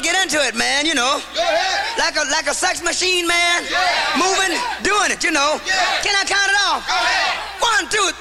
get into it, man, you know. Go ahead. Like a sex machine, man. Yeah. Moving, doing it, you know. Yeah. Can I count it off? Go ahead. 1, 2, 3.